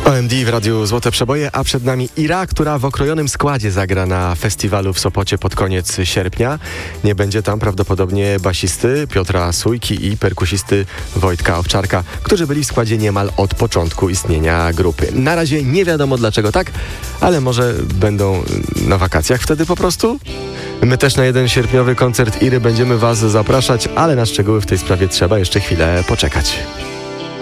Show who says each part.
Speaker 1: OMD w Radiu Złote Przeboje, a przed nami Ira, która w okrojonym składzie zagra na festiwalu w Sopocie pod koniec sierpnia. Nie będzie tam prawdopodobnie basisty Piotra Sójki i perkusisty Wojtka Owczarka, którzy byli w składzie niemal od początku istnienia grupy. Na razie nie wiadomo dlaczego tak, ale może będą na wakacjach wtedy po prostu? My też na jeden sierpniowy koncert Iry będziemy Was zapraszać, ale na szczegóły w tej sprawie trzeba jeszcze chwilę poczekać.